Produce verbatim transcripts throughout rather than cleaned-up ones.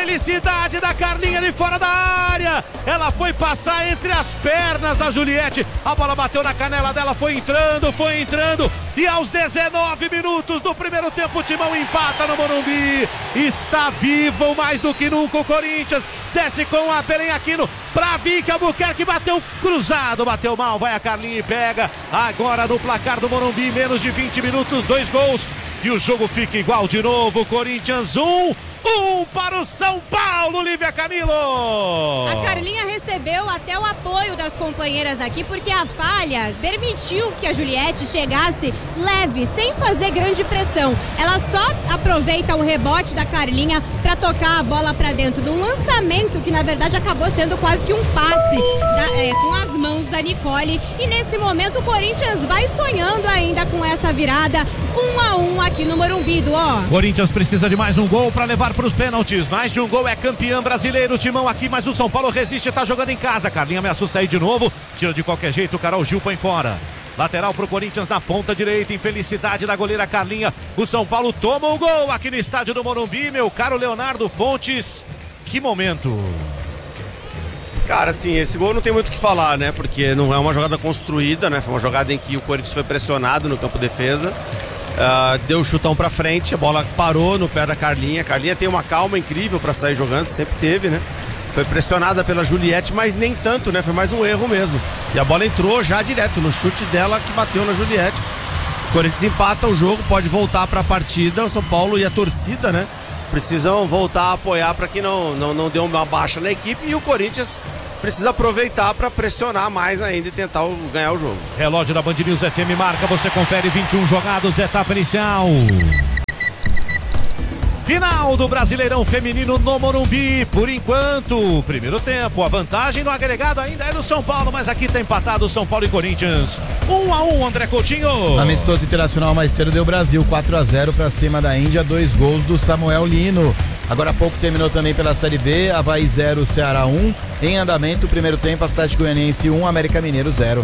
Felicidade da Carlinha de fora da área. Ela foi passar entre as pernas da Juliette. A bola bateu na canela dela, foi entrando, foi entrando. E aos dezenove minutos do primeiro tempo, o Timão empata no Morumbi. Está vivo mais do que nunca o Corinthians. Desce com a Belém Aquino pra Vicky Albuquerque, bateu cruzado, bateu mal, vai a Carlinha e pega. Agora no placar do Morumbi, menos de vinte minutos, dois gols. E o jogo fica igual de novo. Corinthians um, um para o São Paulo, Lívia Camilo. A Carlinha recebeu até o apoio das companheiras aqui, porque a falha permitiu que a Juliette chegasse leve, sem fazer grande pressão. Ela só aproveita o rebote da Carlinha para tocar a bola para dentro de um lançamento que na verdade acabou sendo quase que um passe da, é, com as mãos da Nicole. E nesse momento o Corinthians vai sonhando ainda com essa virada, um a um aqui no Morumbi, ó. Corinthians precisa de mais um gol para levar para os pênaltis. Mais de um gol, é campeão brasileiro. Timão aqui, mas o São Paulo resiste, tá jogando em casa. Carlinha ameaçou sair de novo, tira de qualquer jeito, Carol Gil põe fora. Lateral pro Corinthians na ponta direita, infelicidade da goleira Carlinha. O São Paulo toma o gol aqui no estádio do Morumbi, meu caro Leonardo Fontes. Que momento. Cara, assim, esse gol não tem muito o que falar, né? Porque não é uma jogada construída, né? Foi uma jogada em que o Corinthians foi pressionado no campo de defesa. Uh, deu o chutão pra frente, a bola parou no pé da Carlinha. A Carlinha tem uma calma incrível pra sair jogando, sempre teve, né? Foi pressionada pela Juliette, mas nem tanto, né? Foi mais um erro mesmo. E a bola entrou já direto no chute dela que bateu na Juliette. O Corinthians empata o jogo, pode voltar pra partida. O São Paulo e a torcida, né? Precisam voltar a apoiar para que não, não, não dê uma baixa na equipe. E o Corinthians precisa aproveitar para pressionar mais ainda e tentar ganhar o jogo. Relógio da Band News F M marca, você confere vinte e um jogados, etapa inicial. Final do Brasileirão Feminino no Morumbi. Por enquanto, primeiro tempo, a vantagem no agregado ainda é do São Paulo, mas aqui tá empatado São Paulo e Corinthians. um a um, André Coutinho. Amistoso internacional mais cedo deu Brasil, quatro a zero pra cima da Índia, dois gols do Samuel Lino. Agora há pouco terminou também pela Série B, Avaí zero, Ceará um. Em andamento, primeiro tempo, Atlético Goianiense um, América Mineiro zero.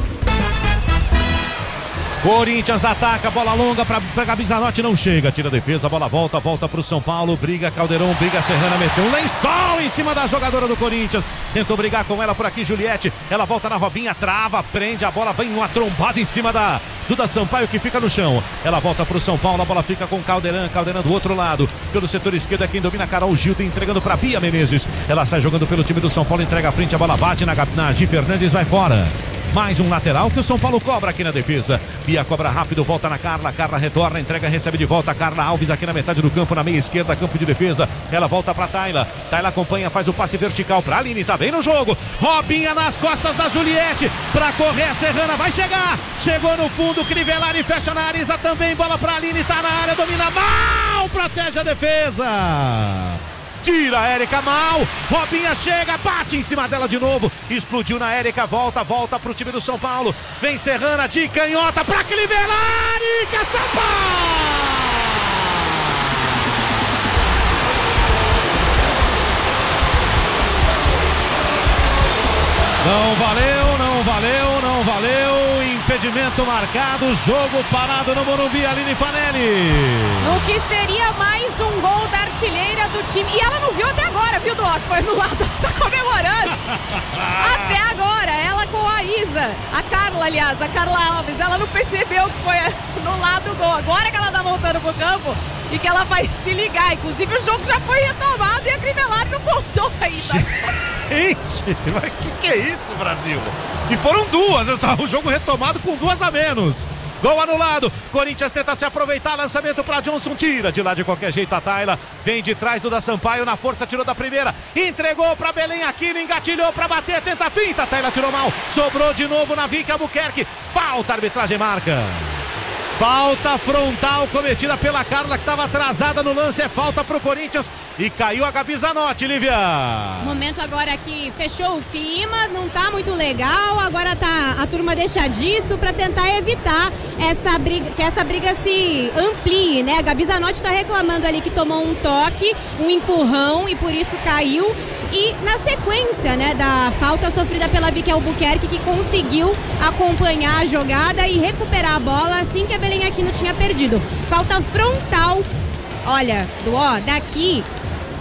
Corinthians ataca, bola longa para Gabi Zanotti, não chega, tira a defesa, bola volta, volta pro São Paulo, briga Caldeirão, briga Serrana, meteu um lençol em cima da jogadora do Corinthians, tentou brigar com ela por aqui, Juliette, ela volta na Robinha, trava, prende a bola, vem uma trombada em cima da Duda Sampaio que fica no chão, ela volta pro São Paulo, a bola fica com Caldeirão, Caldeirão do outro lado, pelo setor esquerdo é quem domina, Carol Gil, entregando para Bia Menezes, ela sai jogando pelo time do São Paulo, entrega a frente, a bola bate na, na Gi Fernandes, vai fora. Mais um lateral que o São Paulo cobra aqui na defesa. Bia cobra rápido, volta na Carla. Carla retorna, entrega, recebe de volta. Carla Alves aqui na metade do campo, na meia esquerda, campo de defesa. Ela volta pra Tayla. Tayla acompanha, faz o passe vertical pra Aline. Tá bem no jogo. Robinha nas costas da Juliette. Pra correr a Serrana, vai chegar. Chegou no fundo, Crivellari fecha na Arisa também. Bola pra Aline, tá na área, domina mal. Protege a defesa. Tira a Érica mal, Robinha chega, bate em cima dela de novo, explodiu na Érica, volta, volta pro time do São Paulo, vem Serrana de canhota pra Crivellari, caçapa! Não valeu, não valeu, não valeu, impedimento marcado, jogo parado no Morumbi, Aline Fanelli. O que seria mais um gol da artilheira do time, e ela não viu até agora, viu, Doc? Foi no lado, tá comemorando. Até agora, ela com a Isa, a Carla, aliás, a Carla Alves, ela não percebeu que foi no lado do gol, agora que ela tá voltando pro campo e que ela vai se ligar, inclusive o jogo já foi retomado e a Crivellari não voltou ainda. Gente, mas que que é isso, Brasil? E foram duas, o jogo retomado com duas a menos. Gol anulado, Corinthians tenta se aproveitar, lançamento para Johnson, tira de lá de qualquer jeito a Tayla, vem de trás do da Sampaio, na força tirou da primeira, entregou para Belém Aquino, engatilhou para bater, tenta a finta, a Tayla tirou mal, sobrou de novo na Vicky Albuquerque, falta, a arbitragem marca. Falta frontal cometida pela Carla, que estava atrasada no lance, é falta pro Corinthians e caiu a Gabi Zanotti, Lívia. Momento agora que fechou o clima, não tá muito legal, agora tá a turma deixa disso para tentar evitar essa briga, que essa briga se amplie, né? A Gabi Zanotti tá reclamando ali que tomou um toque, um empurrão e por isso caiu. E na sequência, né, da falta sofrida pela Vicky Albuquerque, que conseguiu acompanhar a jogada e recuperar a bola assim que a Belém Aquino tinha perdido. Falta frontal, olha, do ó, daqui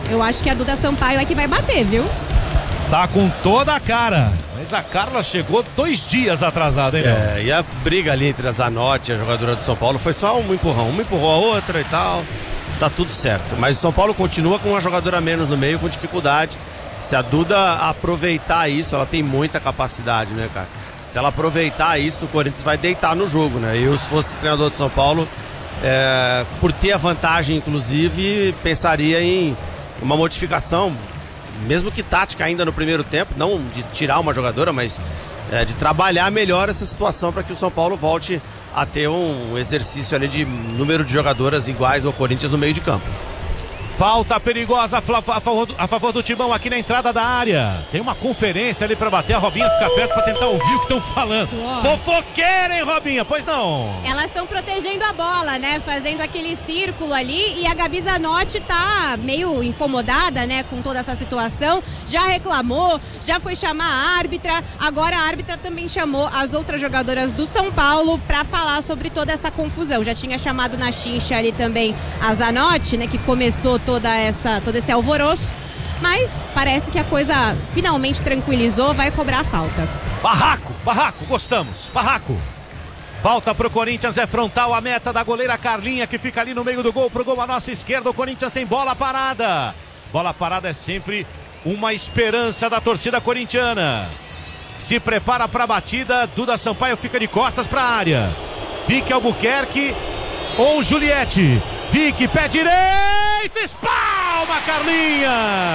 Eu acho que a Duda Sampaio é que vai bater, viu? Tá com toda a cara. Mas a Carla chegou dois dias atrasada, hein, É, e a briga ali entre a Zanotti e a jogadora do São Paulo foi só um empurrão. Uma empurrou a outra e tal. Tá tudo certo. Mas o São Paulo continua com uma jogadora a menos no meio, com dificuldade. Se a Duda aproveitar isso, ela tem muita capacidade, né, cara? Se ela aproveitar isso, o Corinthians vai deitar no jogo, né? Eu, se fosse treinador de São Paulo, é, por ter a vantagem, inclusive, pensaria em uma modificação, mesmo que tática ainda no primeiro tempo, não de tirar uma jogadora, mas é, de trabalhar melhor essa situação para que o São Paulo volte a ter um exercício ali de número de jogadoras iguais ao Corinthians no meio de campo. Falta perigosa a favor, do, a favor do Timão aqui na entrada da área. Tem uma conferência ali pra bater. A Robinha fica perto pra tentar ouvir o que estão falando. Uou. Fofoqueira, hein, Robinha? Pois não. Elas estão protegendo a bola, né? Fazendo aquele círculo ali. E a Gabi Zanotti tá meio incomodada, né? Com toda essa situação. Já reclamou, já foi chamar a árbitra. Agora a árbitra também chamou as outras jogadoras do São Paulo pra falar sobre toda essa confusão. Já tinha chamado na chincha ali também a Zanotti, né? Que começou toda essa, todo esse alvoroço, mas parece que a coisa finalmente tranquilizou, vai cobrar a falta. Barraco, barraco, gostamos, barraco. Falta pro Corinthians, é frontal a meta da goleira Carlinha, que fica ali no meio do gol, pro gol à nossa esquerda. O Corinthians tem bola parada. Bola parada é sempre uma esperança da torcida corintiana. Se prepara pra batida, Duda Sampaio fica de costas pra área. Vicky Albuquerque ou Juliette. Vicky, pé direito, espalma Carlinha.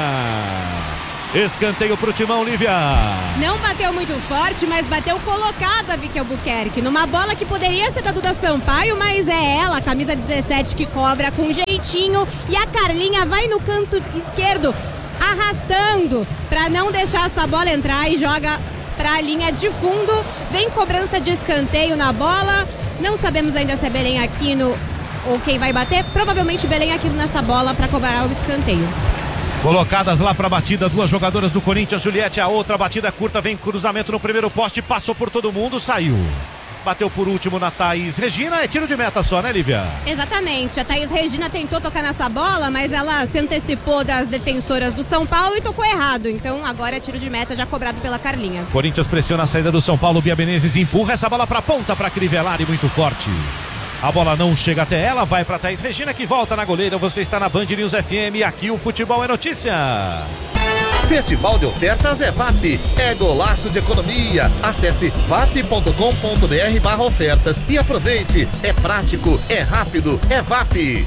Escanteio pro Timão, Lívia. Não bateu muito forte, mas bateu colocado a Vicky Albuquerque. Numa bola que poderia ser da Duda Sampaio, mas é ela, a camisa dezessete, que cobra com jeitinho. E a Carlinha vai no canto esquerdo, arrastando, pra não deixar essa bola entrar, e joga pra linha de fundo. Vem cobrança de escanteio na bola. Não sabemos ainda se é Belém Aquino ou quem vai bater. Provavelmente Belém Aquino nessa bola para cobrar o escanteio. Colocadas lá para a batida, duas jogadoras do Corinthians. Juliette, a outra batida curta, vem cruzamento no primeiro poste, passou por todo mundo, saiu. Bateu por último na Thaís Regina. É tiro de meta só, né, Lívia? Exatamente. A Thaís Regina tentou tocar nessa bola, mas ela se antecipou das defensoras do São Paulo e tocou errado. Então agora é tiro de meta já cobrado pela Carlinha. Corinthians pressiona a saída do São Paulo. Bia Menezes empurra essa bola para a ponta para Crivellari, muito forte. A bola não chega até ela, vai para Thaís Regina, que volta na goleira. Você está na Band News F M e aqui o futebol é notícia. Festival de ofertas é V A P, é golaço de economia. Acesse vap ponto com ponto br barra ofertas e aproveite. É prático, é rápido, é V A P.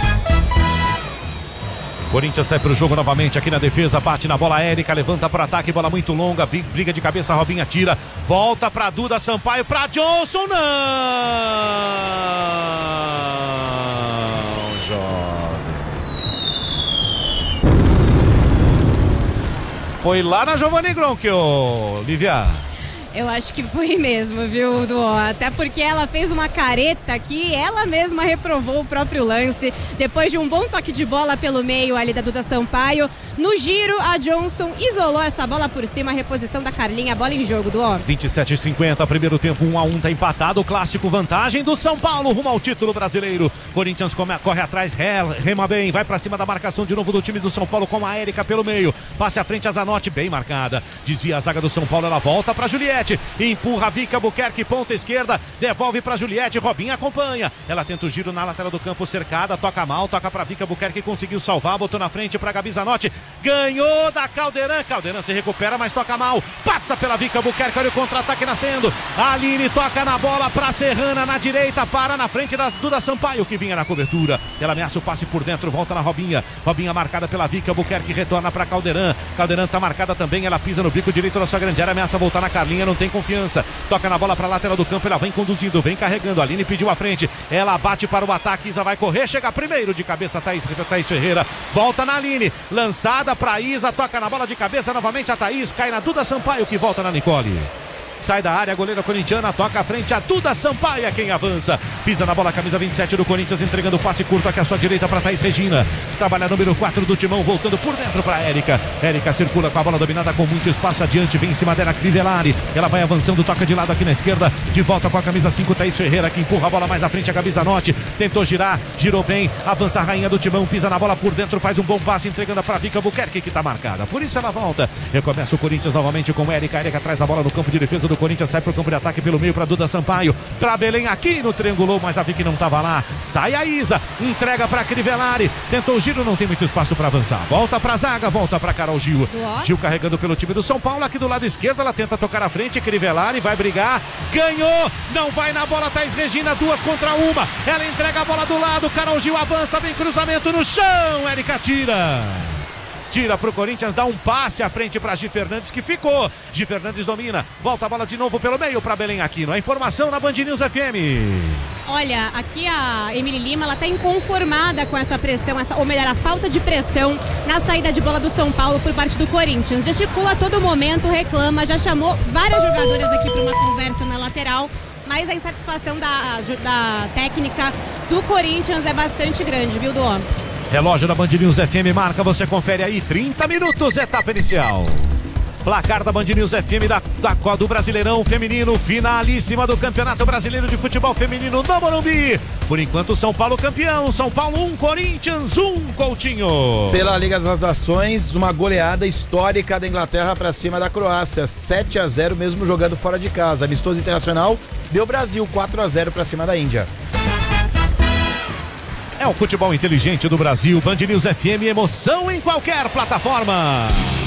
Corinthians sai pro jogo novamente aqui na defesa, bate na bola, Érica levanta para ataque, bola muito longa, briga de cabeça, Robinha tira, volta para Duda Sampaio, para Johnson, não, jovem. Foi lá na Giovanni Gronk, ô Lívia. Eu acho que foi mesmo, viu, Duó? Até porque ela fez uma careta que ela mesma reprovou o próprio lance. Depois de um bom toque de bola pelo meio ali da Duda Sampaio. No giro, a Johnson isolou essa bola por cima, a reposição da Carlinha, bola em jogo, Duó. vinte e sete e cinquenta, primeiro tempo, um a um, tá empatado. O clássico, vantagem do São Paulo rumo ao título brasileiro. Corinthians come, corre atrás, rema bem, vai pra cima da marcação de novo do time do São Paulo com a Érica pelo meio. Passe à frente, a Zanotti bem marcada. Desvia a zaga do São Paulo, ela volta pra Juliette. Empurra a Vicky Albuquerque, ponta esquerda, devolve pra Juliette, Robinha acompanha. Ela tenta o giro na lateral do campo, cercada, toca mal, toca pra Vicky Albuquerque, conseguiu salvar, botou na frente pra Gabi Zanotti. Ganhou da Caldeirão, Caldeirão se recupera, mas toca mal, passa pela Vicky Albuquerque, olha o contra-ataque nascendo. A Aline toca na bola pra Serrana, na direita, para na frente da Duda Sampaio, que vinha na cobertura. Ela ameaça o passe por dentro, volta na Robinha. Robinha marcada pela Vicky Albuquerque, retorna pra Caldeirão. Caldeirão tá marcada também, ela pisa no bico direito da sua grande área, ameaça voltar na Carlinha, não tem confiança. Toca na bola pra lateral do campo, ela vem conduzindo, vem carregando. A Aline pediu a frente, ela bate para o ataque, Isa vai correr, chega primeiro de cabeça, Thaís, Thaís Ferreira. Volta na Aline, lançada pra Isa, toca na bola de cabeça novamente a Thaís, cai na Duda Sampaio, que volta na Nicole. sai da área, a goleira corintiana toca à frente, a Duda Sampaio é quem avança, pisa na bola, camisa vinte e sete do Corinthians, entregando o passe curto aqui à sua direita para Thaís Regina, trabalha número quatro do Timão, voltando por dentro para Érica, Érica circula com a bola dominada com muito espaço adiante, vem em cima dela Crivellari, ela vai avançando, toca de lado aqui na esquerda, de volta com a camisa cinco, Thaís Ferreira, que empurra a bola mais à frente, a camisa Norte, tentou girar, girou bem, avança a rainha do Timão, pisa na bola por dentro, faz um bom passe, entregando para Vika Albuquerque, que está marcada, por isso ela volta, recomeça o Corinthians novamente com Érica, Érica traz a bola no campo de defesa do Corinthians, sai para o campo de ataque pelo meio para Duda Sampaio, para Belém aqui no triangulou, mas a Vicky não estava lá, sai a Isa, entrega para Crivellari, tentou o giro, não tem muito espaço para avançar, volta para a zaga, volta para Carol Gil, Gil carregando pelo time do São Paulo, aqui do lado esquerdo, ela tenta tocar à frente, Crivellari vai brigar, ganhou, não vai na bola, Thaís Regina, duas contra uma, ela entrega a bola do lado, Carol Gil avança, vem cruzamento no chão, Érica tira. Tira pro Corinthians, dá um passe à frente para Gi Fernandes, que ficou. Gi Fernandes domina, volta a bola de novo pelo meio para Belém Aquino. A informação na Band News F M. Olha, aqui a Emily Lima, ela tá inconformada com essa pressão, essa, ou melhor, a falta de pressão na saída de bola do São Paulo por parte do Corinthians. Gesticula a todo momento, reclama, já chamou várias jogadoras aqui para uma conversa na lateral, mas a insatisfação da, da técnica do Corinthians é bastante grande, viu, Duó? Relógio da Band News F M marca, você confere aí, trinta minutos, etapa inicial. Placar da Band News F M da, da, do Brasileirão Feminino, finalíssima do Campeonato Brasileiro de Futebol Feminino no Morumbi. Por enquanto, São Paulo campeão, São Paulo um, Corinthians um, Coutinho. Pela Liga das Nações, uma goleada histórica da Inglaterra para cima da Croácia, sete a zero mesmo jogando fora de casa. Amistoso internacional, deu Brasil quatro a zero para cima da Índia. É o futebol inteligente do Brasil. Band News F M, emoção em qualquer plataforma.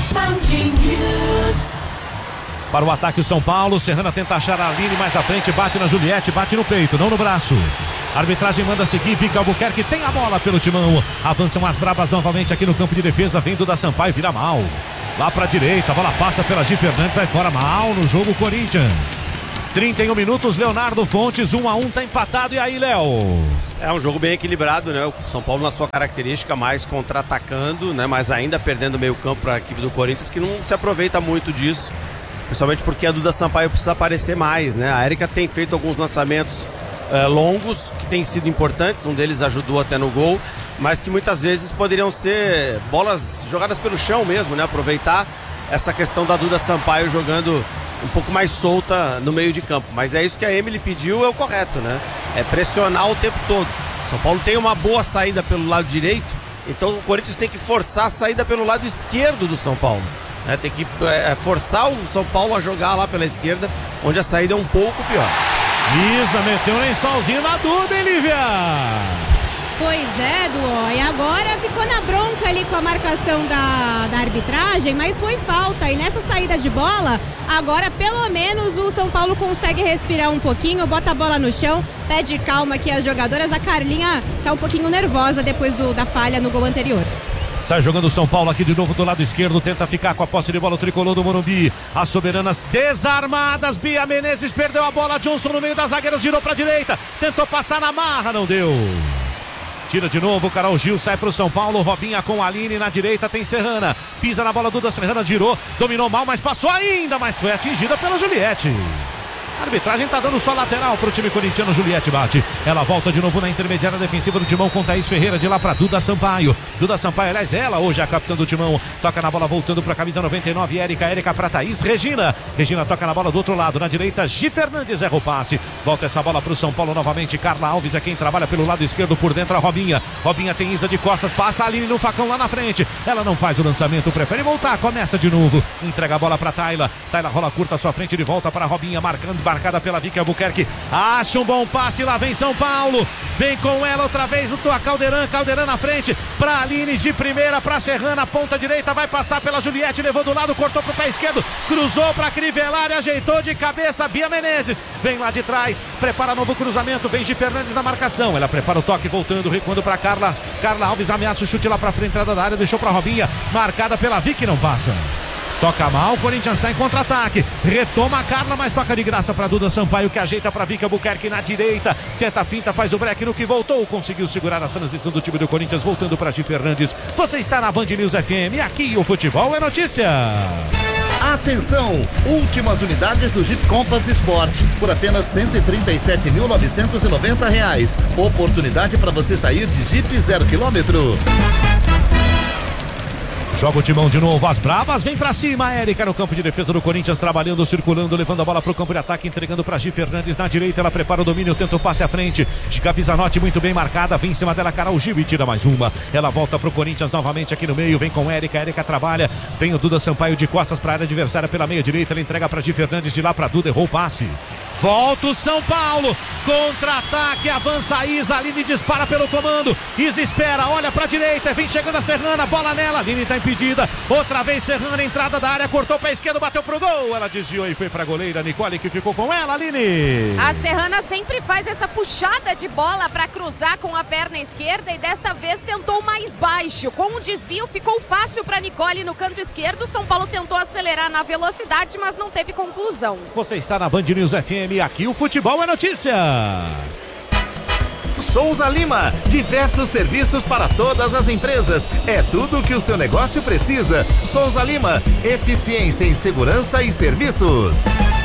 Para o ataque o São Paulo, Serrana tenta achar a Aline mais à frente, bate na Juliette, bate no peito, não no braço. A arbitragem manda seguir, Vika Albuquerque tem a bola pelo Timão. Avançam as brabas novamente aqui no campo de defesa, vem Duda Sampaio, vira mal. Lá para a direita, a bola passa pela Gi Fernandes, vai fora mal no jogo Corinthians. trinta e um minutos, Leonardo Fontes, um a um, tá empatado. E aí, Léo? É um jogo bem equilibrado, né? O São Paulo na sua característica, mais contra-atacando, né? Mas ainda perdendo meio campo para a equipe do Corinthians, que não se aproveita muito disso, principalmente porque a Duda Sampaio precisa aparecer mais, né? A Érica tem feito alguns lançamentos eh, longos, que têm sido importantes, um deles ajudou até no gol, mas que muitas vezes poderiam ser bolas jogadas pelo chão mesmo, né? Aproveitar essa questão da Duda Sampaio jogando um pouco mais solta no meio de campo, mas é isso que a Emily pediu, é o correto, né? É pressionar o tempo todo. São Paulo tem uma boa saída pelo lado direito, então o Corinthians tem que forçar a saída pelo lado esquerdo do São Paulo, né? Tem que é, forçar o São Paulo a jogar lá pela esquerda, onde a saída é um pouco pior. Isa meteu um lençolzinho na Duda, hein, Lívia? Pois é, Duó, e agora ficou na bronca ali com a marcação da, da arbitragem, mas foi falta, e nessa saída de bola, agora pelo menos o São Paulo consegue respirar um pouquinho, bota a bola no chão, pede calma aqui as jogadoras, a Carlinha tá um pouquinho nervosa depois do, da falha no gol anterior. Sai jogando o São Paulo aqui de novo do lado esquerdo, tenta ficar com a posse de bola o tricolor do Morumbi. As soberanas desarmadas, Bia Menezes perdeu a bola, Johnson no meio das zagueiras, girou pra direita, tentou passar na marra, não deu. Tira de novo, Carol Gil sai pro São Paulo, Robinha com a Aline, na direita tem Serrana, pisa na bola, Duda Serrana girou, dominou mal, mas passou ainda, mas foi atingida pela Juliette. A arbitragem tá dando só lateral pro time corintiano, Juliette bate. Ela volta de novo na intermediária defensiva do Timão com Thaís Ferreira, de lá pra Duda Sampaio. Duda Sampaio, aliás, ela hoje é a capitã do Timão. Toca na bola voltando pra camisa noventa e nove, Érica, Érica pra Thaís Regina. Regina toca na bola do outro lado, na direita, Gi Fernandes erra o passe. Volta essa bola pro São Paulo novamente, Carla Alves é quem trabalha pelo lado esquerdo, por dentro a Robinha. Robinha tem Isa de costas, passa a Aline no facão lá na frente. Ela não faz o lançamento, prefere voltar, começa de novo. Entrega a bola pra Tayla. Tayla rola curta à sua frente, de volta para a Robinha, marcando, marcada pela Vika Albuquerque, acha um bom passe, lá vem São Paulo, vem com ela outra vez o Caldeirão, Caldeirão na frente, pra Aline de primeira, pra Serrana, ponta direita, vai passar pela Juliette, levou do lado, cortou pro pé esquerdo, cruzou pra Crivellari, ajeitou de cabeça, Bia Menezes, vem lá de trás, prepara novo cruzamento, vem Gi Fernandes na marcação, ela prepara o toque, voltando, recuando pra Carla, Carla Alves ameaça o chute lá pra frente, entrada da área, deixou pra Robinha, marcada pela Vicky, não passa. Toca mal, Corinthians sai em contra-ataque, retoma a Carla, mas toca de graça para Duda Sampaio, que ajeita para Vika Albuquerque na direita, tenta a finta, faz o break no que voltou, conseguiu segurar a transição do time do Corinthians, voltando para Gi Fernandes. Você está na Band News F M, e aqui o futebol é notícia. Atenção! Últimas unidades do Jeep Compass Sport por apenas cento e trinta e sete mil novecentos e noventa reais. Oportunidade para você sair de Jeep zero quilômetro. Joga o timão de novo, as bravas, vem pra cima, Érica no campo de defesa do Corinthians, trabalhando, circulando, levando a bola pro campo de ataque, entregando pra Gi Fernandes na direita, ela prepara o domínio, tenta o passe à frente, Giga Pisanotti muito bem marcada, vem em cima dela, Carol Gil e tira mais uma, ela volta pro Corinthians novamente aqui no meio, vem com Érica, Érica trabalha, vem o Duda Sampaio de costas pra área adversária pela meia direita, ela entrega pra Gi Fernandes, de lá pra Duda, errou o passe. Volta o São Paulo, contra-ataque, avança a Isa, Aline dispara pelo comando, Isa espera, olha pra direita, vem chegando a Serrana, bola nela, Aline tá impedida, outra vez Serrana, entrada da área, cortou pra esquerda, bateu pro gol, ela desviou e foi pra goleira, Nicole que ficou com ela, Aline. A Serrana sempre faz essa puxada de bola pra cruzar com a perna esquerda e desta vez tentou mais baixo, com o desvio ficou fácil pra Nicole no canto esquerdo, São Paulo tentou acelerar na velocidade, mas não teve conclusão. Você está na Band News F M. Aqui o futebol é notícia. Souza Lima, diversos serviços para todas as empresas. É tudo o que o seu negócio precisa. Souza Lima, eficiência em segurança e serviços.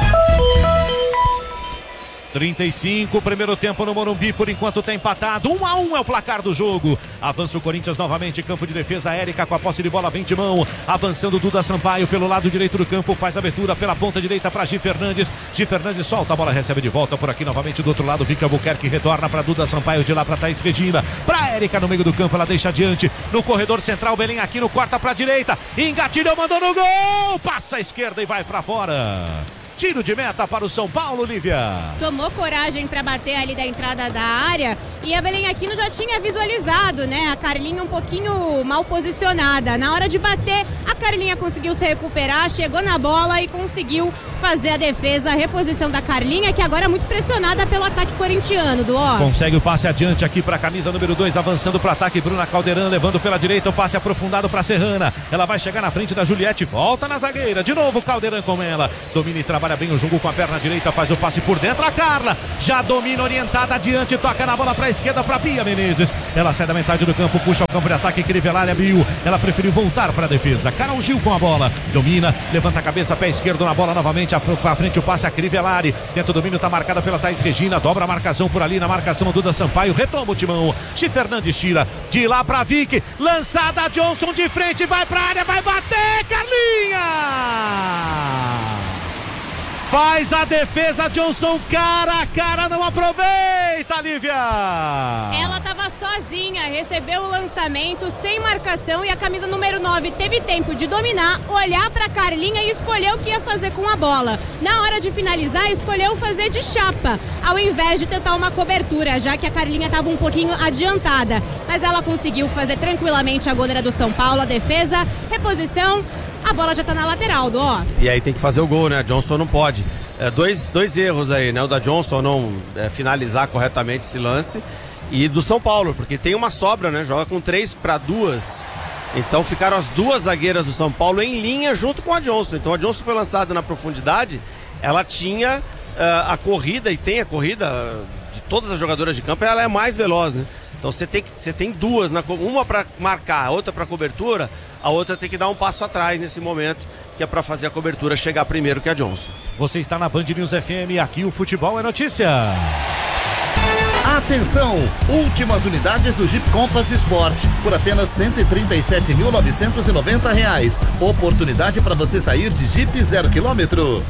trinta e cinco, primeiro tempo no Morumbi, por enquanto tá empatado, um a um é o placar do jogo, avança o Corinthians novamente, campo de defesa, Érica com a posse de bola, vem de mão, avançando Duda Sampaio pelo lado direito do campo, faz abertura pela ponta direita para Gi Fernandes, Gi Fernandes solta a bola, recebe de volta por aqui novamente do outro lado, Vicky Albuquerque retorna para Duda Sampaio, de lá para Thaís Regina, para Érica no meio do campo, ela deixa adiante, no corredor central, Belém Aquino corta para direita, engatilhou, mandou no gol, passa a esquerda e vai para fora. Tiro de meta para o São Paulo, Lívia. Tomou coragem para bater ali da entrada da área e a Belém Aquino já tinha visualizado, né? A Carlinha um pouquinho mal posicionada. Na hora de bater, a Carlinha conseguiu se recuperar, chegou na bola e conseguiu fazer a defesa, a reposição da Carlinha, que agora é muito pressionada pelo ataque corintiano, do ó. Consegue o passe adiante aqui para a camisa número dois, avançando para o ataque, Bruna Caldeirão, levando pela direita o passe aprofundado para Serrana. Ela vai chegar na frente da Juliette, volta na zagueira, de novo Caldeirão com ela. Domina e trabalha bem o jogo com a perna direita, faz o passe por dentro, a Carla já domina orientada adiante, toca na bola para a esquerda para Bia Menezes. Ela sai da metade do campo, puxa o campo de ataque, Crivellari abriu. Ela preferiu voltar para a defesa. Carol Gil com a bola, domina, levanta a cabeça, pé esquerdo na bola novamente. À frente o passe a Crivellari, tenta o domínio, tá marcada pela Thaís Regina, dobra a marcação por ali, na marcação Duda Sampaio, retoma o timão, Gi Fernandes tira, de lá pra Vicky, lançada Johnson de frente, vai pra área, vai bater, Carlinha! Faz a defesa, Johnson cara a cara, não aproveita, Lívia! Ela estava sozinha, recebeu o lançamento sem marcação e a camisa número nove teve tempo de dominar, olhar para Carlinha e escolher o que ia fazer com a bola. Na hora de finalizar, escolheu fazer de chapa, ao invés de tentar uma cobertura, já que a Carlinha estava um pouquinho adiantada. Mas ela conseguiu fazer tranquilamente a goleira do São Paulo, a defesa, reposição. A bola já tá na lateral, do ó. E aí tem que fazer o gol, né? A Johnston não pode. É, dois, dois erros aí, né? O da Johnston não é, finalizar corretamente esse lance. E do São Paulo, porque tem uma sobra, né? Joga com três para duas. Então ficaram as duas zagueiras do São Paulo em linha junto com a Johnston. Então a Johnston foi lançada na profundidade. Ela tinha uh, a corrida, e tem a corrida uh, de todas as jogadoras de campo, ela é mais veloz, né? Então você tem, você tem duas, na, uma para marcar, a outra para cobertura. A outra tem que dar um passo atrás nesse momento, que é para fazer a cobertura chegar primeiro que a Johnson. Você está na Band News F M, aqui o futebol é notícia. Atenção! Últimas unidades do Jeep Compass Sport por apenas cento e trinta e sete mil novecentos e noventa reais. Oportunidade para você sair de Jeep zero quilômetro.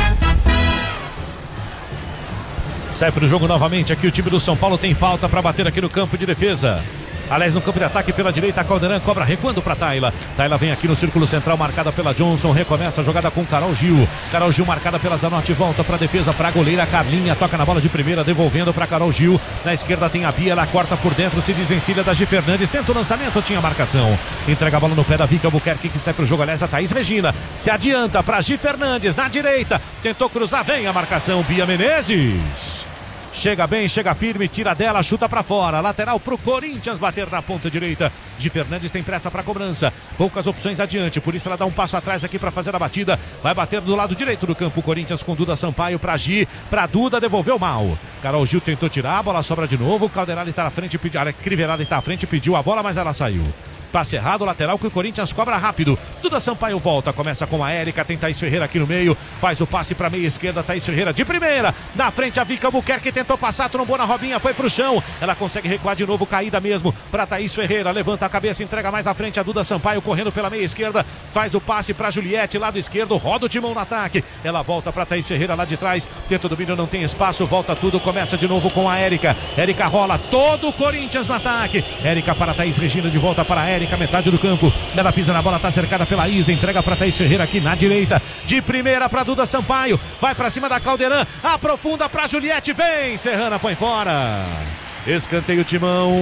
Sai para o jogo novamente, aqui o time do São Paulo tem falta para bater aqui no campo de defesa. Aliás, no campo de ataque pela direita, a Caldeirão cobra recuando para Tayla. Tayla vem aqui no círculo central, marcada pela Johnson. Recomeça a jogada com Carol Gil. Carol Gil marcada pela Zanotti, volta para a defesa, para a goleira Carlinha. Toca na bola de primeira, devolvendo para Carol Gil. Na esquerda tem a Bia, ela corta por dentro, se desvencilha da Gi Fernandes. Tenta o lançamento, tinha marcação. Entrega a bola no pé da Vicky Albuquerque, que sai para o jogo. Aliás, a Thaís Regina se adianta para Gi Fernandes na direita. Tentou cruzar, vem a marcação, Bia Menezes. Chega bem, chega firme, tira dela, chuta pra fora. Lateral pro Corinthians bater na ponta direita. Gi Fernandes tem pressa pra cobrança. Poucas opções adiante, por isso ela dá um passo atrás aqui pra fazer a batida. Vai bater do lado direito do campo. Corinthians com Duda Sampaio pra Gi. Pra Duda, devolveu mal. Carol Gil tentou tirar, a bola sobra de novo. Calderali tá na frente, pediu, Crivellari tá à frente, pediu a bola, mas ela saiu. Passe errado, lateral que o Corinthians cobra rápido. Duda Sampaio volta, começa com a Érica, tem Thaís Ferreira aqui no meio, faz o passe pra meia esquerda, Thaís Ferreira de primeira. Na frente a Vika Albuquerque tentou passar, trombou na Robinha, foi pro chão. Ela consegue recuar de novo, caída mesmo pra Thaís Ferreira. Levanta a cabeça, entrega mais à frente a Duda Sampaio, correndo pela meia esquerda. Faz o passe pra Juliette, lado esquerdo, roda o timão no ataque. Ela volta pra Thaís Ferreira lá de trás. Tenta o domínio, não tem espaço, volta tudo, começa de novo com a Érica. Érica rola, todo o Corinthians no ataque. Érica para Thaís Regina, de volta para a Érica, metade do campo. Ela pisa na bola, tá cercada pela Isa, entrega pra Thaís Ferreira aqui na direita. De primeira pra Duda Sampaio, vai pra cima da Caldeirão, aprofunda pra Juliette, bem, Serrana põe fora. Escanteio timão.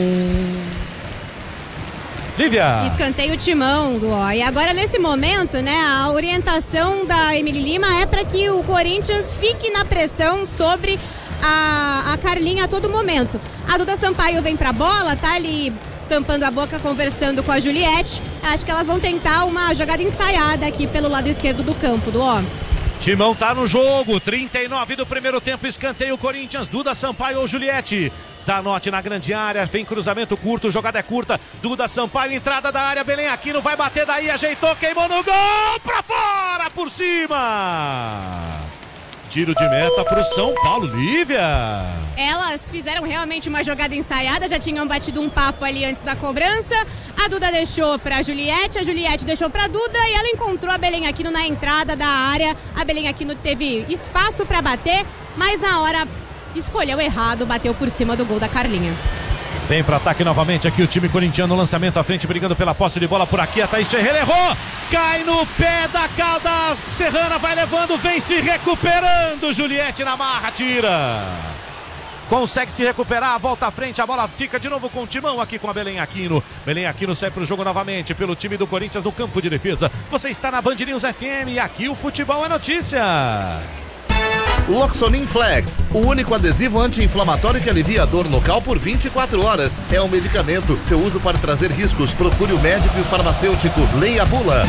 Lívia. Escanteio timão do ó. E agora nesse momento, né, a orientação da Emily Lima é para que o Corinthians fique na pressão sobre a, a Carlinha a todo momento. A Duda Sampaio vem pra bola, tá ali tampando a boca, conversando com a Juliette. Acho que elas vão tentar uma jogada ensaiada aqui pelo lado esquerdo do campo, do ó. Timão tá no jogo, trinta e nove do primeiro tempo, escanteio Corinthians, Duda Sampaio ou Juliette. Zanotti na grande área, vem cruzamento curto, jogada é curta, Duda Sampaio, entrada da área, Belém Aquino vai bater daí, ajeitou, queimou no gol, pra fora, por cima. Tiro de meta pro São Paulo, Lívia. Elas fizeram realmente uma jogada ensaiada, já tinham batido um papo ali antes da cobrança. A Duda deixou pra Juliette, a Juliette deixou pra Duda e ela encontrou a Belém Aquino na entrada da área. A Belém Aquino teve espaço pra bater, mas na hora escolheu errado, bateu por cima do gol da Carlinha. Vem para ataque novamente aqui o time corintiano, lançamento à frente, brigando pela posse de bola por aqui, a Thaís Ferreira errou, cai no pé da calda, Serrana vai levando, vem se recuperando, Juliette na marra, tira. Consegue se recuperar, volta à frente, a bola fica de novo com o timão aqui com a Belém Aquino. Belém Aquino sai para o jogo novamente pelo time do Corinthians no campo de defesa. Você está na Band News F M e aqui o futebol é notícia. Loxonin Flex, o único adesivo anti-inflamatório que alivia a dor local por vinte e quatro horas. É um medicamento. Seu uso pode trazer riscos. Procure o médico e o farmacêutico. Leia a bula.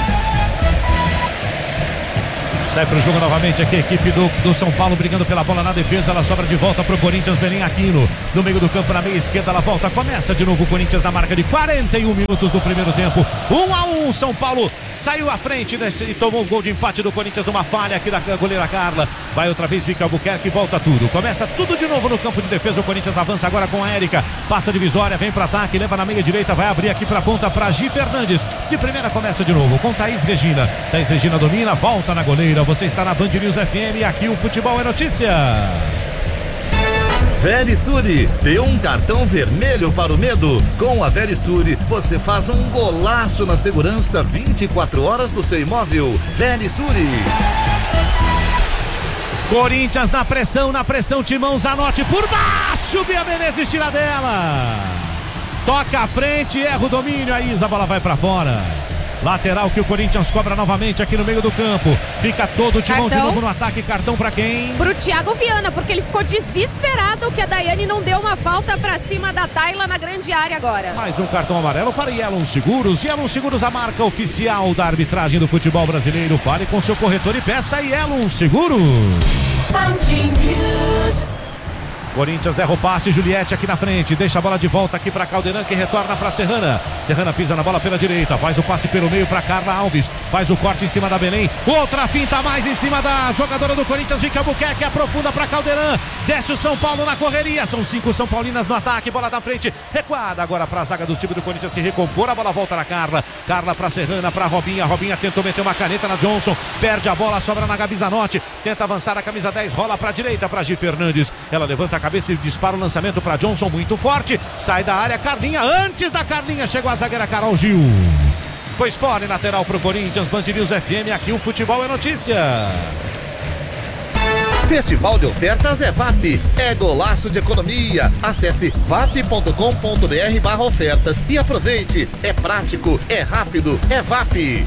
Sai para o jogo novamente aqui a equipe do, do São Paulo brigando pela bola na defesa. Ela sobra de volta para o Corinthians. Belém Aquino no meio do campo, na meia esquerda. Ela volta, começa de novo o Corinthians na marca de quarenta e um minutos do primeiro tempo. um a um, São Paulo saiu à frente nesse, e tomou um gol de empate do Corinthians. Uma falha aqui da goleira Carla. Vai outra vez, Vika Albuquerque, volta tudo. Começa tudo de novo no campo de defesa. O Corinthians avança agora com a Érica. Passa a divisória, vem para ataque, leva na meia direita, vai abrir aqui para a ponta para Gi Fernandes. De primeira começa de novo com Thaís Regina. Thaís Regina domina, volta na goleira. Você está na Band News F M e aqui o futebol é notícia. Verisure, dê um cartão vermelho para o medo. Com a Verisure, você faz um golaço na segurança vinte e quatro horas do seu imóvel. Verisure. Corinthians na pressão, na pressão, Timão, Zanotti por baixo, Bia Menezes tira dela. Toca à frente, erra o domínio, a Isa, a bola vai pra fora. Lateral que o Corinthians cobra novamente aqui no meio do campo. Fica todo o Timão Cartão. de novo no ataque. Cartão pra quem? Pro Thiago Viana, porque ele ficou desesperado que a Daiane não deu uma falta pra cima da Tayla na grande área agora. Mais um cartão amarelo para Yellow Seguros. Yellow Seguros, a marca oficial da arbitragem do futebol brasileiro. Fale com seu corretor e peça Yellow Seguros. Corinthians erra o passe, Juliette aqui na frente, deixa a bola de volta aqui para Caldeirão, que retorna para Serrana. Serrana pisa na bola pela direita, faz o passe pelo meio para Carla Alves, faz o corte em cima da Belém, outra finta mais em cima da jogadora do Corinthians, Vika Albuquerque, aprofunda para Caldeirão, desce o São Paulo na correria, são cinco São Paulinas no ataque, bola da frente, recuada agora para a zaga do time do Corinthians se recompor, a bola volta na Carla, Carla para Serrana, para Robinha, Robinha tentou meter uma caneta na Johnson, perde a bola, sobra na Gabi Zanotti, tenta avançar a camisa dez, rola para a direita para Gi Fernandes, ela levanta a cabeça e dispara o lançamento para Johnson, muito forte, sai da área, Carlinha, antes da Carlinha chegou a zagueira Carol Gil. Pois fora, lateral para o Corinthians, Band News F M, aqui o futebol é notícia. Festival de ofertas é V A P, é golaço de economia. Acesse vap ponto com ponto br barra ofertas e aproveite. É prático, é rápido, é V A P.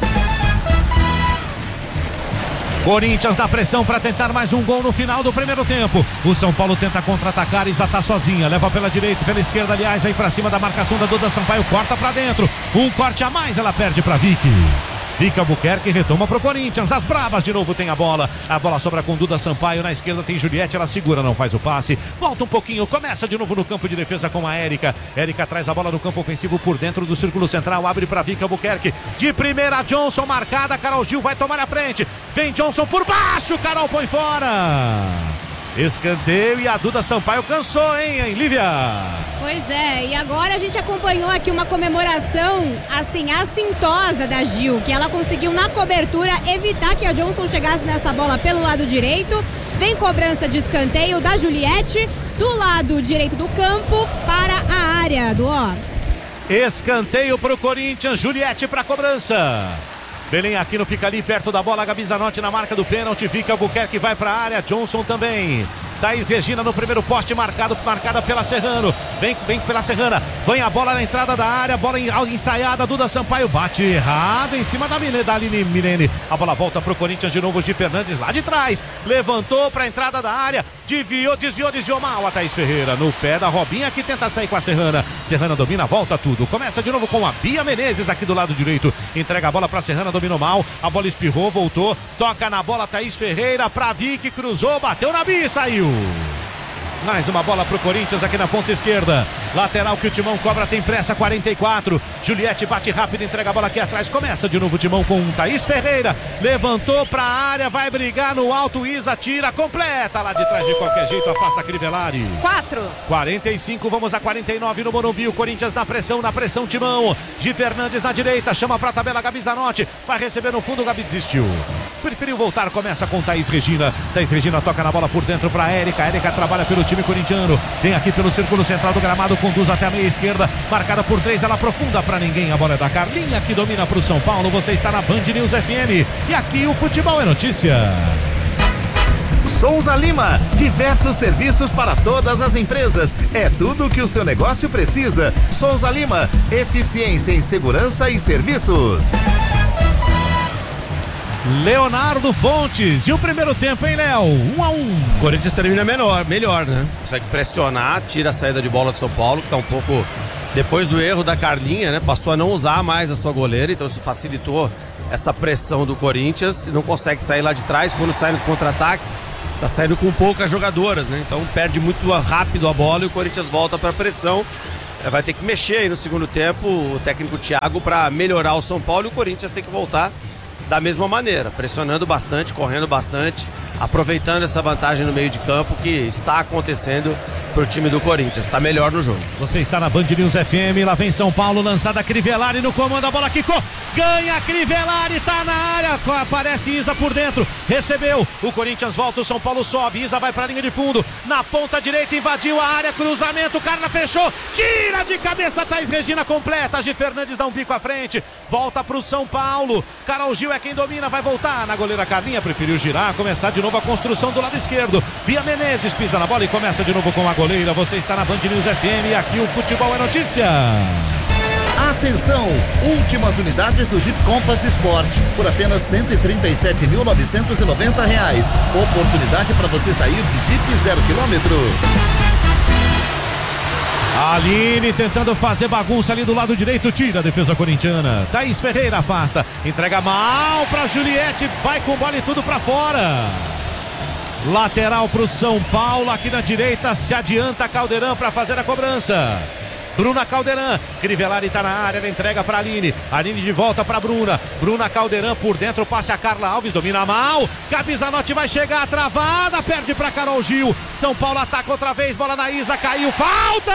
Corinthians na pressão para tentar mais um gol no final do primeiro tempo. O São Paulo tenta contra-atacar, Isa tá sozinha, leva pela direita, pela esquerda, aliás, vem para cima da marcação da Duda Sampaio, corta para dentro. Um corte a mais, ela perde para Vicky. Fica Albuquerque, retoma pro Corinthians. As bravas de novo tem a bola. A bola sobra com Duda Sampaio. Na esquerda tem Juliette, ela segura, não faz o passe. Volta um pouquinho, começa de novo no campo de defesa com a Érica. Érica traz a bola no campo ofensivo por dentro do círculo central. Abre pra Fica Albuquerque. De primeira, Johnson marcada. Carol Gil vai tomar a frente. Vem Johnson por baixo. Carol põe fora. Escanteio e a Duda Sampaio cansou, hein, hein, Lívia? Pois é, e agora a gente acompanhou aqui uma comemoração, assim, assintosa da Gil, que ela conseguiu na cobertura evitar que a Johnson chegasse nessa bola pelo lado direito. Vem cobrança de escanteio da Juliette, do lado direito do campo para a área do ó. Escanteio pro Corinthians, Juliette pra cobrança. Belém Aquino fica ali perto da bola, Gabi Zanotti na marca do pênalti, fica Albuquerque, vai para a área, Johnson também. Thaís Regina no primeiro poste, marcado, marcada pela Serrano. Vem, vem pela Serrana, vem a bola na entrada da área, bola ensaiada, Duda Sampaio bate errado em cima da, da Aline Milene. A bola volta pro Corinthians de novo, de Fernandes lá de trás. Levantou pra entrada da área, desviou, desviou, desviou mal a Thaís Ferreira. No pé da Robinha que tenta sair com a Serrana. Serrana domina, volta tudo. Começa de novo com a Bia Menezes aqui do lado direito. Entrega a bola pra Serrana, dominou mal. A bola espirrou, voltou. Toca na bola Thaís Ferreira pra Vicky, cruzou, bateu na Bia e saiu. Mais uma bola pro Corinthians aqui na ponta esquerda. Lateral que o Timão cobra, tem pressa, quarenta e quatro. Juliette bate rápido, entrega a bola aqui atrás. Começa de novo o Timão com Thaís Ferreira. Levantou pra área, vai brigar no alto. Isa tira, completa lá de trás de qualquer jeito, afasta Crivellari. quatro. quarenta e cinco, vamos a quarenta e nove no Morumbi. O Corinthians na pressão, na pressão, Timão. Gi Fernandes na direita, chama pra tabela Gabi Zanotti. Vai receber no fundo, Gabi desistiu. Preferiu voltar, começa com Thaís Regina. Thaís Regina toca na bola por dentro pra Érica. Érica trabalha pelo time corintiano. Tem aqui pelo círculo central do gramado, conduz até a meia esquerda. Marcada por três, ela aprofunda pra ninguém. A bola é da Carlinha, que domina pro São Paulo. Você está na Band News F M. E aqui o futebol é notícia. Souza Lima, diversos serviços para todas as empresas. É tudo o que o seu negócio precisa. Souza Lima, eficiência em segurança e serviços. Leonardo Fontes, e o primeiro tempo, hein, Léo? Um a um. O Corinthians termina melhor, melhor, né? Consegue pressionar, tira a saída de bola do São Paulo, que tá um pouco depois do erro da Carlinha, né? Passou a não usar mais a sua goleira, então isso facilitou essa pressão do Corinthians. Não consegue sair lá de trás, quando sai nos contra-ataques, tá saindo com poucas jogadoras, né? Então perde muito rápido a bola e o Corinthians volta pra pressão. Vai ter que mexer aí no segundo tempo o técnico Thiago para melhorar o São Paulo, e o Corinthians tem que voltar da mesma maneira, pressionando bastante, correndo bastante, aproveitando essa vantagem no meio de campo que está acontecendo pro time do Corinthians. Está melhor no jogo. Você está na Band News F M, lá vem São Paulo, lançada Crivellari no comando, a bola quicou, ganha Crivellari, tá na área, aparece Isa por dentro, recebeu, o Corinthians volta, o São Paulo sobe, Isa vai pra linha de fundo, na ponta direita, invadiu a área, cruzamento, Carla fechou, tira de cabeça, Thaís Regina completa, Gi Fernandes dá um bico à frente, volta pro São Paulo, Carol Gil é quem domina, vai voltar na goleira Carlinha, preferiu girar, começar de novo a construção do lado esquerdo, Bia Menezes pisa na bola e começa de novo com a goleira. Você está na Band News F M e aqui o futebol é notícia. Atenção, últimas unidades do Jeep Compass Sport por apenas cento e trinta e sete mil novecentos e noventa reais. Oportunidade para você sair de Jeep zero quilômetro. Aline tentando fazer bagunça ali do lado direito, tira a defesa corintiana. Thaís Ferreira afasta, entrega mal para Juliette, vai com bola e tudo para fora. Lateral para o São Paulo, aqui na direita, se adianta Caldeirão para fazer a cobrança. Bruna Caldeirão, Crivellari está na área, ela entrega para Aline, Aline de volta para Bruna, Bruna Caldeirão por dentro, passe a Carla Alves, domina mal, Gabi Zanotti vai chegar, travada, perde para Carol Gil, São Paulo ataca outra vez, bola na Isa, caiu, falta!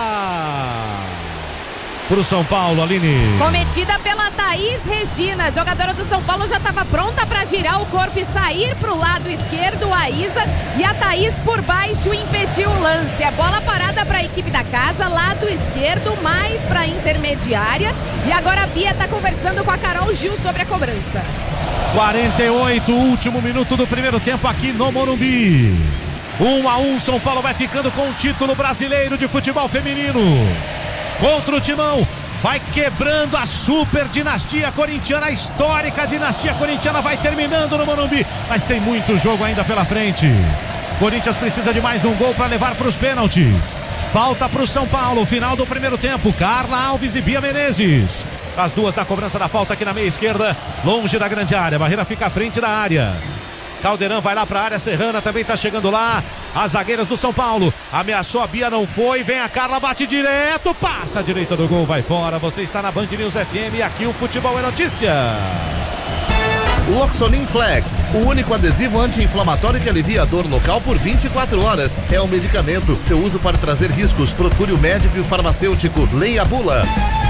Pro São Paulo, Aline. Cometida pela Thaís Regina, a jogadora do São Paulo já estava pronta para girar o corpo e sair pro lado esquerdo, a Isa, e a Thaís por baixo impediu o lance. A bola parada para a equipe da casa, lado esquerdo, mais para a intermediária, e agora a Bia está conversando com a Carol Gil sobre a cobrança. quarenta e oito, último minuto do primeiro tempo aqui no Morumbi. um a um, São Paulo vai ficando com o título brasileiro de futebol feminino. Contra o Timão, vai quebrando a super dinastia corintiana, a histórica dinastia corintiana vai terminando no Morumbi, mas tem muito jogo ainda pela frente. Corinthians precisa de mais um gol para levar para os pênaltis. Falta para o São Paulo, final do primeiro tempo, Carla Alves e Bia Menezes. As duas na cobrança da falta aqui na meia esquerda, longe da grande área. Barreira fica à frente da área. Caldeirão vai lá para a área, Serrana também está chegando lá. As zagueiras do São Paulo, ameaçou a Bia, não foi, vem a Carla, bate direto, passa a direita do gol, vai fora. Você está na Band News F M e aqui o Futebol é Notícia. Loxonin Flex, o único adesivo anti-inflamatório que alivia a dor local por vinte e quatro horas. É um medicamento, seu uso pode trazer riscos, procure o médico e o farmacêutico, leia a bula.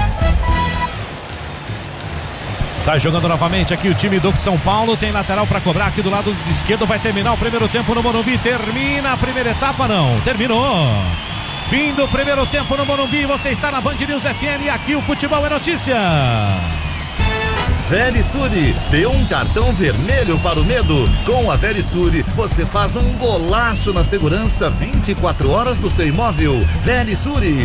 Sai jogando novamente aqui o time do São Paulo. Tem lateral para cobrar aqui do lado esquerdo. Vai terminar o primeiro tempo no Morumbi. Termina a primeira etapa, não. Terminou. Fim do primeiro tempo no Morumbi. Você está na Band News F M e aqui o Futebol é Notícia. Verisure, dê um cartão vermelho para o medo. Com a Verisure, você faz um golaço na segurança vinte e quatro horas do seu imóvel. Verisure.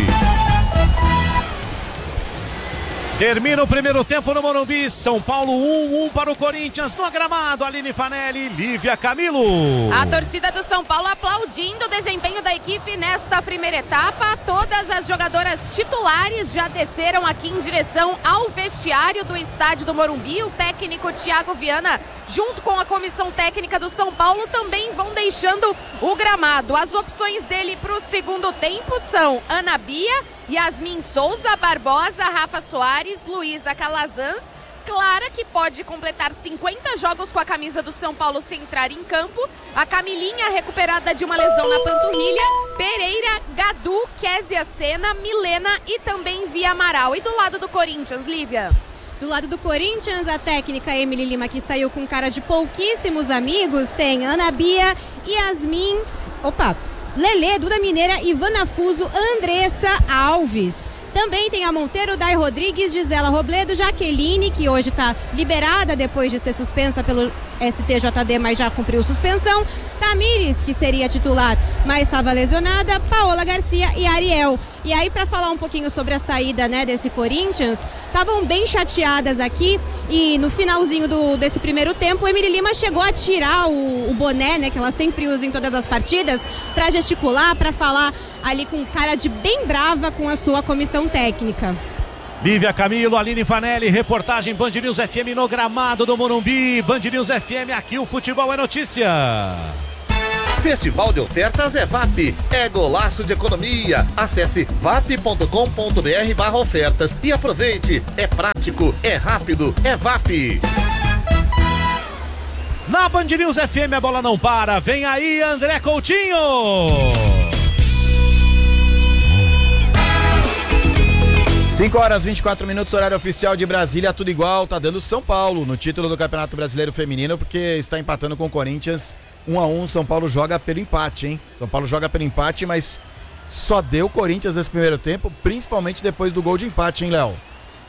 Termina o primeiro tempo no Morumbi. São Paulo um a um para o Corinthians no gramado. Aline Fanelli, Lívia Camilo. A torcida do São Paulo aplaudindo o desempenho da equipe nesta primeira etapa. Todas as jogadoras titulares já desceram aqui em direção ao vestiário do estádio do Morumbi. O técnico Thiago Viana, junto com a comissão técnica do São Paulo, também vão deixando o gramado. As opções dele para o segundo tempo são Ana Bia, Yasmin Souza, Barbosa, Rafa Soares, Luísa Calazans, Clara, que pode completar cinquenta jogos com a camisa do São Paulo sem entrar em campo, a Camilinha, recuperada de uma lesão na panturrilha, Pereira, Gadu, Késia Sena, Milena e também Via Amaral. E do lado do Corinthians, Lívia? Do lado do Corinthians, a técnica Emily Lima, que saiu com cara de pouquíssimos amigos, tem Ana Bia, Yasmin, opa, Lelê, Duda Mineira, Ivana Fuso, Andressa Alves. Também tem a Monteiro, Dai Rodrigues, Gisela Robledo, Jaqueline, que hoje está liberada depois de ser suspensa pelo S T J D, mas já cumpriu suspensão. Tamires, que seria titular, mas estava lesionada. Paola Garcia e Ariel. E aí, para falar um pouquinho sobre a saída, né, desse Corinthians, estavam bem chateadas aqui. E no finalzinho do, desse primeiro tempo, o Emily Lima chegou a tirar o, o boné, né, que ela sempre usa em todas as partidas, para gesticular, para falar ali com cara de bem brava com a sua comissão técnica. Lívia Camilo, Aline Fanelli, reportagem Band News F M no gramado do Morumbi. Band News F M, aqui o Futebol é Notícia. Festival de ofertas é V A P, é golaço de economia. Acesse vap ponto com ponto br barra ofertas e aproveite. É prático, é rápido, é V A P. Na Band News F M a bola não para. Vem aí André Coutinho. cinco horas e vinte e quatro minutos, horário oficial de Brasília, tudo igual, tá dando São Paulo no título do Campeonato Brasileiro Feminino, porque está empatando com o Corinthians um a um. São Paulo joga pelo empate, hein? São Paulo joga pelo empate, mas só deu Corinthians nesse primeiro tempo, principalmente depois do gol de empate, hein, Léo?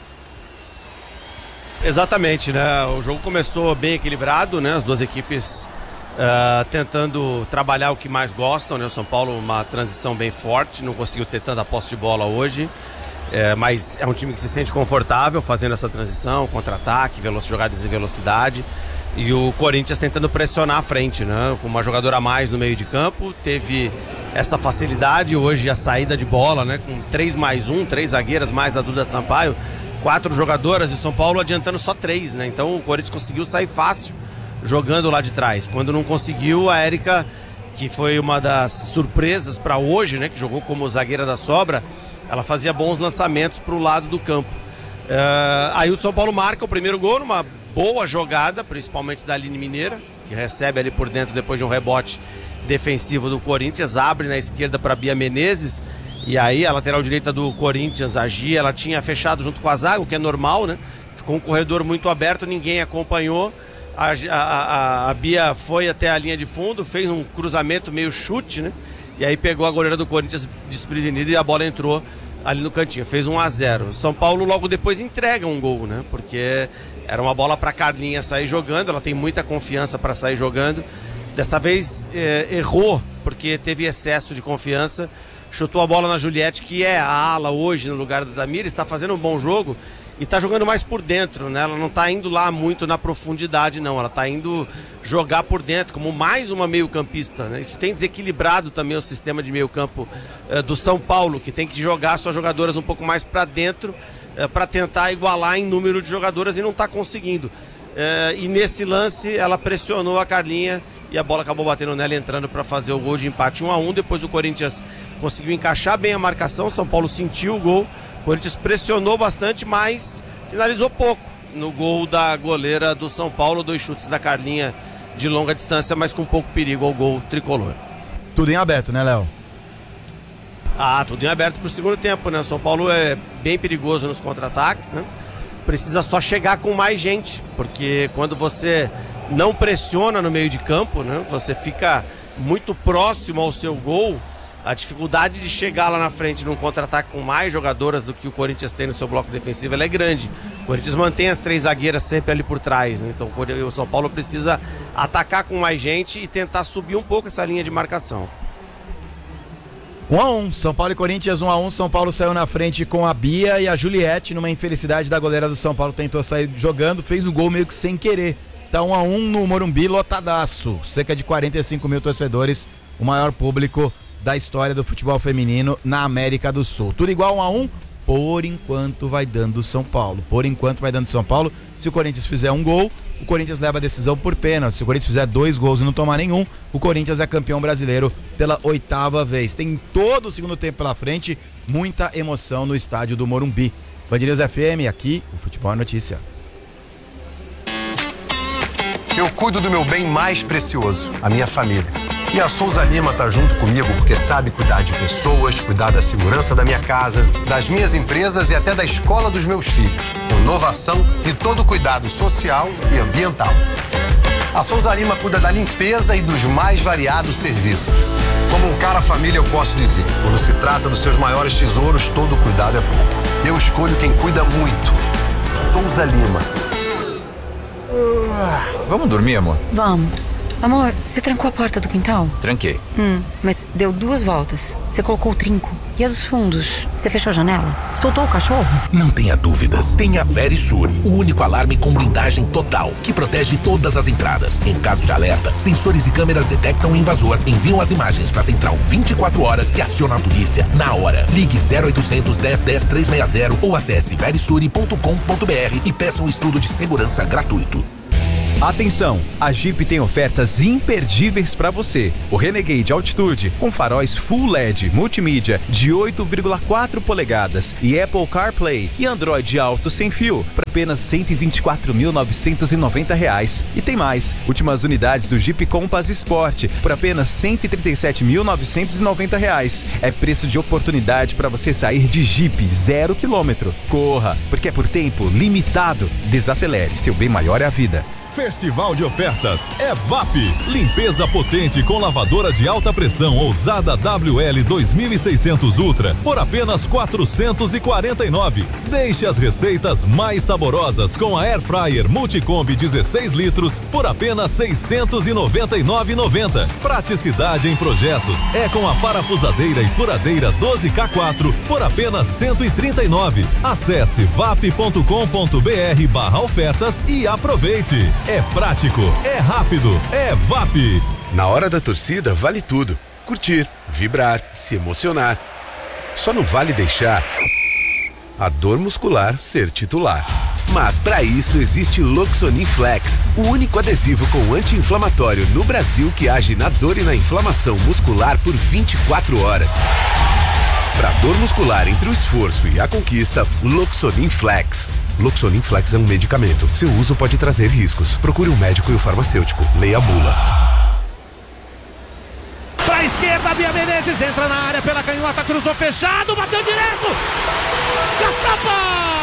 Exatamente, né? O jogo começou bem equilibrado, né? As duas equipes uh, tentando trabalhar o que mais gostam, né? O São Paulo, uma transição bem forte, não conseguiu ter tanta posse de bola hoje. É, mas é um time que se sente confortável fazendo essa transição, contra-ataque, velo- jogadas em velocidade. E o Corinthians tentando pressionar a frente, né? Com uma jogadora a mais no meio de campo, teve essa facilidade hoje, a saída de bola, né? Com três mais um, três zagueiras mais a Duda Sampaio, quatro jogadoras e São Paulo adiantando só três, né? Então o Corinthians conseguiu sair fácil jogando lá de trás. Quando não conseguiu, a Érica, que foi uma das surpresas para hoje, né? Que jogou como zagueira da sobra, ela fazia bons lançamentos para o lado do campo. Uh, aí o São Paulo marca o primeiro gol numa boa jogada, principalmente da Aline Mineira, que recebe ali por dentro depois de um rebote defensivo do Corinthians, abre na esquerda para Bia Menezes, e aí a lateral direita do Corinthians, a Gia, ela tinha fechado junto com a zaga, o que é normal, né? Ficou um corredor muito aberto, ninguém acompanhou. A, a, a, a Bia foi até a linha de fundo, fez um cruzamento meio chute, né? E aí pegou a goleira do Corinthians desprevenida e a bola entrou ali no cantinho, fez um a zero. São Paulo logo depois entrega um gol, né? Porque era uma bola para Carlinha sair jogando, ela tem muita confiança para sair jogando. Dessa vez é, errou, porque teve excesso de confiança, chutou a bola na Juliette, que é a ala hoje no lugar da Tamires, está fazendo um bom jogo e está jogando mais por dentro, né? Ela não está indo lá muito na profundidade, não. Ela está indo jogar por dentro, como mais uma meio-campista, né? Isso tem desequilibrado também o sistema de meio-campo uh, do São Paulo, que tem que jogar suas jogadoras um pouco mais para dentro, é, para tentar igualar em número de jogadoras e não está conseguindo. É, e nesse lance ela pressionou a Carlinha e a bola acabou batendo nela, entrando para fazer o gol de empate um a um. Depois o Corinthians conseguiu encaixar bem a marcação, São Paulo sentiu o gol, o Corinthians pressionou bastante, mas finalizou pouco no gol da goleira do São Paulo. Dois chutes da Carlinha de longa distância, mas com pouco perigo ao gol tricolor. Tudo em aberto, né, Léo? Ah, tudo em aberto pro segundo tempo, né? O São Paulo é bem perigoso nos contra-ataques, né? Precisa só chegar com mais gente, porque quando você não pressiona no meio de campo, né? Você fica muito próximo ao seu gol, a dificuldade de chegar lá na frente num contra-ataque com mais jogadoras do que o Corinthians tem no seu bloco defensivo, ela é grande. O Corinthians mantém as três zagueiras sempre ali por trás, né? Então o São Paulo precisa atacar com mais gente e tentar subir um pouco essa linha de marcação. um a um, São Paulo e Corinthians um a um, São Paulo saiu na frente com a Bia e a Juliette, numa infelicidade da goleira do São Paulo, tentou sair jogando, fez o gol meio que sem querer. Tá um a um no Morumbi, lotadaço, cerca de quarenta e cinco mil torcedores, o maior público da história do futebol feminino na América do Sul. Tudo igual um a um, por enquanto vai dando São Paulo, por enquanto vai dando São Paulo. Se o Corinthians fizer um gol, o Corinthians leva a decisão por pênalti. Se o Corinthians fizer dois gols e não tomar nenhum, o Corinthians é campeão brasileiro pela oitava vez. Tem todo o segundo tempo pela frente, muita emoção no estádio do Morumbi. Band News F M, aqui o Futebol é Notícia. Eu cuido do meu bem mais precioso, a minha família. E a Souza Lima tá junto comigo porque sabe cuidar de pessoas, cuidar da segurança da minha casa, das minhas empresas e até da escola dos meus filhos. Com inovação e todo cuidado social e ambiental. A Souza Lima cuida da limpeza e dos mais variados serviços. Como um cara família, eu posso dizer, quando se trata dos seus maiores tesouros, todo cuidado é pouco. Eu escolho quem cuida muito. Souza Lima. Vamos dormir, amor? Vamos. Amor, você trancou a porta do quintal? Tranquei. Hum, mas deu duas voltas. Você colocou o trinco. E a dos fundos? Você fechou a janela? Soltou o cachorro? Não tenha dúvidas. Tenha Verisure, o único alarme com blindagem total, que protege todas as entradas. Em caso de alerta, sensores e câmeras detectam o invasor, enviam as imagens para a central vinte e quatro horas e aciona a polícia na hora. Ligue zero oitocentos, dez, dez, trezentos e sessenta ou acesse verisure ponto com ponto br e peça um estudo de segurança gratuito. Atenção, a Jeep tem ofertas imperdíveis para você. O Renegade Altitude com faróis Full L E D multimídia de oito vírgula quatro polegadas e Apple CarPlay e Android Auto sem fio por apenas cento e vinte e quatro mil novecentos e noventa reais. E tem mais, últimas unidades do Jeep Compass Sport por apenas cento e trinta e sete mil novecentos e noventa reais. É preço de oportunidade para você sair de Jeep zero quilômetro. Corra, porque é por tempo limitado. Desacelere, seu bem maior é a vida. Festival de ofertas é V A P. Limpeza potente com lavadora de alta pressão ousada W L dois mil e seiscentos Ultra por apenas quatrocentos e quarenta e nove reais. Deixe as receitas mais saborosas com a Air Fryer Multicombi dezesseis litros por apenas seiscentos e noventa e nove reais e noventa centavos. Praticidade em projetos é com a parafusadeira e furadeira doze K quatro por apenas cento e trinta e nove reais. Acesse vap ponto com ponto br barra ofertas e aproveite. É prático, é rápido, é V A P. Na hora da torcida vale tudo. Curtir, vibrar, se emocionar. Só não vale deixar a dor muscular ser titular. Mas para isso existe Loxonin Flex, o único adesivo com anti-inflamatório no Brasil que age na dor e na inflamação muscular por vinte e quatro horas. Para dor muscular entre o esforço e a conquista, Loxonin Flex. Loxonin Flex é um medicamento. Seu uso pode trazer riscos. Procure um médico e o farmacêutico. Leia a bula. Pra esquerda, Bia Menezes entra na área pela canhota, cruzou fechado, bateu direto. Caçapa!